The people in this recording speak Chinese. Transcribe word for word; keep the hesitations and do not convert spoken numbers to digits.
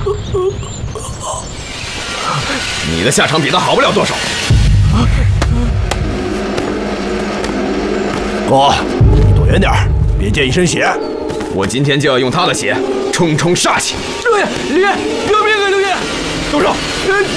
你的下场比他好不了多少。 哥，你躲远点，别溅一身血。 我今天就要用他的血冲冲煞气。 六爷，刘爷，不要命啊！六爷， 动手！